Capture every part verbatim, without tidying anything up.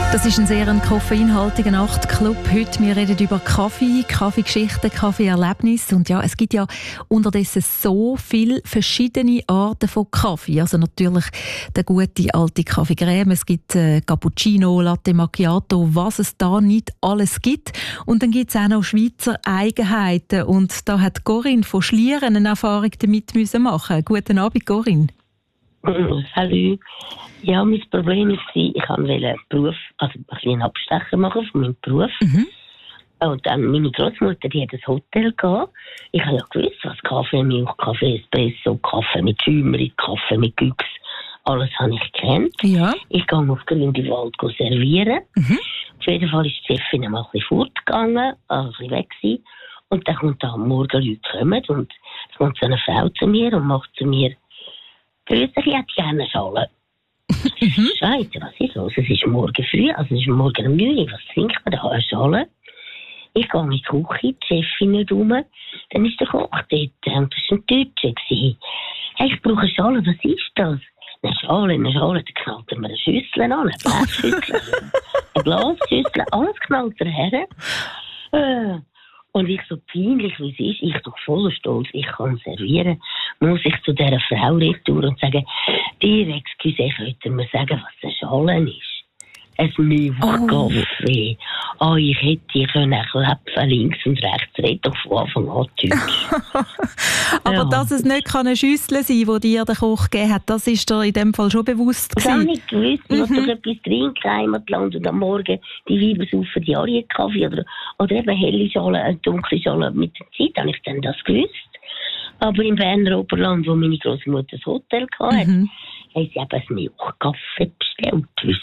Das ist ein sehr ein koffeinhaltiger Nachtclub. Heute wir reden über Kaffee, Kaffeegeschichten, Kaffeeerlebnisse. Und ja, es gibt ja unterdessen so viele verschiedene Arten von Kaffee. Also natürlich der gute alte Kaffee Crème, es gibt äh, Cappuccino, Latte Macchiato, was es da nicht alles gibt. Und dann gibt es auch noch Schweizer Eigenheiten. Und da hat Corinne von Schlieren eine Erfahrung damit müssen machen. Guten Abend, Corinne. Hallo. Ja, mein Problem war, ich wollte einen Beruf, also ein bisschen Abstecher machen von meinem Beruf. Mhm. Und dann meine Großmutter, die hat ein Hotel gehabt. Ich habe ja gewusst, was Kaffee, Milch, Kaffee, Espresso, Kaffee mit Schäumeri, Kaffee mit Güchs, alles habe ich gekannt. Ja. Ich gehe auf Grünewald servieren. Mhm. Auf jeden Fall ist die Chefin mal ein bisschen fortgegangen, also ein bisschen weg gewesen. Und dann kommt da am Morgen Leute kommen und es kommt so eine Frau zu mir und macht zu mir: Grüß dich, ich hätte gerne eine Schale. Mhm. Scheiße, was ist los? Es ist morgen früh, also es ist morgen um neun Uhr. Was trinkt man da? Eine Schale? Ich gehe in die Küche, die Chefin nicht rum. Dann ist der Koch dort und das war ein Deutscher. Hey, ich brauche eine Schale, was ist das? Eine Schale, eine Schale, dann knallt er mir eine Schüssel an, eine Blechschüssel, eine Glasschüssel, alles knallt er her. Äh. Und ich so peinlich, wie es ist, ich doch voller Stolz, ich kann servieren, muss ich zu dieser Frau retour und sagen: Dir, excuse, könnt ihr mir sagen, was eine Schale ist? Ein Milchkaffee. Oh. oh, ich hätte können klepfen, links und rechts, red doch von Anfang an Deutsch. Aber ja. Dass es nicht eine Schüssel sein kann, die dir der Koch gegeben hat, das ist dir in dem Fall schon bewusst gewesen? Ich habe nicht gewusst, ich wollte doch etwas trinken, Heimatland, und am Morgen die Weiber saufen die Arienkaffee oder, oder eben helle Schale, eine dunkle Schale mit der Zeit, habe ich dann das gewusst. Aber im Berner Oberland, wo meine Großmutter das Hotel hatte, mhm. haben sie eben einen Milchkaffee bestellt.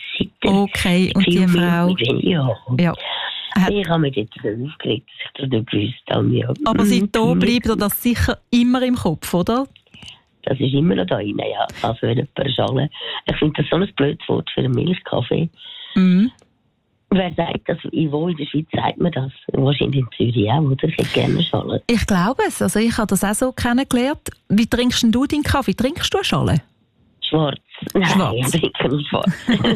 Okay, und die Frau... Ja. ja. Ich habe mich jetzt so aufgeregt, dass ich das nicht gewusst habe. Ja. Aber seitdem bleibt dir das sicher immer im Kopf, oder? Das ist immer noch da rein, ja. Also eine Schale. Ich finde das so ein blödes Wort für einen Milchkaffee. Mhm. Wer sagt das? Wo in der Schweiz sagt man das? Wahrscheinlich in Zürich auch, oder? Ich hätte gerne eine Schale. Ich glaube es. Also ich habe das auch so kennengelernt. Wie trinkst denn du deinen Kaffee? Trinkst du eine Schale? Schwarz. Nein, schwarz. Ich trinke nicht schwarz.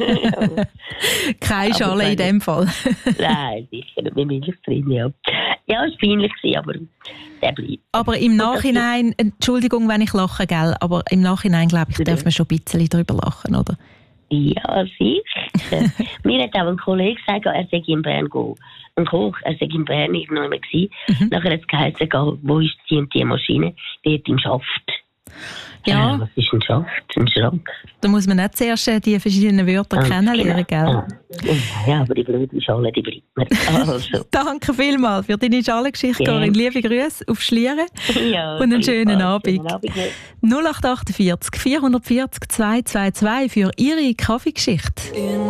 Keine Schale in dem Fall. Nein, sicher nicht mit Milch drin, ja. Ja, es war peinlich, aber der bleibt. Aber im Nachhinein, Entschuldigung, wenn ich lache, gell, aber im Nachhinein, glaube ich, ja. darf man schon ein bisschen darüber lachen, oder? Ja, sicher. Mir hat auch ein Kollege gesagt, er sei in Bern gehen. Ein Koch, er sei in Bern irgendwo immer gewesen. Mhm. Nachher hat es geheißen, wo ist die und die Maschine? Die hat im Schaft. Ja. Äh, was ist ein Schaft? Ein Schrank? Da muss man nicht zuerst die verschiedenen Wörter ah, kennenlernen, genau. gell? Ja, aber die blöde Schale, die bleibt mir. Also. Danke vielmals für deine Schalengeschichte, ja. Corinne. Liebe Grüße auf Schlieren ja, und einen schönen Abend. Abend. null acht acht vier vier vier null zwei zwei zwei für Ihre Kaffeegeschichte.